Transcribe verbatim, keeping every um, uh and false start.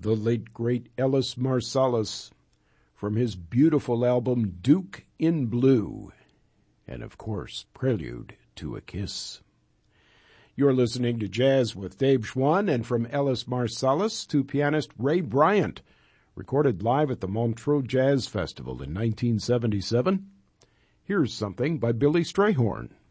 the late great Ellis Marsalis, from his beautiful album Duke in Blue, and of course, Prelude to a Kiss. You're listening to Jazz with Dave Schwann, and from Ellis Marsalis to pianist Ray Bryant, recorded live at the Montreux Jazz Festival in nineteen seventy-seven. Here's something by Billy Strayhorn.